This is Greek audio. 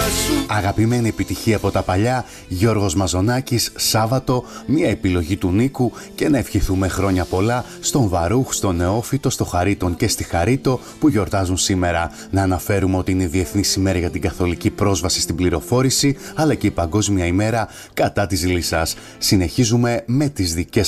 σου. Αγαπημένη επιτυχία από τα παλιά, Γιώργος Μαζονάκης, Σάββατο, μια επιλογή του Νίκου, και να ευχηθούμε χρόνια πολλά στον Βαρούχ, στον Νεόφυτο, στο Χαρίτον και στη Χαρίτο που γιορτάζουν σήμερα. Να αναφέρουμε ότι είναι η Διεθνής ημέρα για την καθολική πρόσβαση στην πληροφόρηση, αλλά και η Παγκόσμια ημέρα κατά της λύσας. Συνεχίζουμε με τις δικές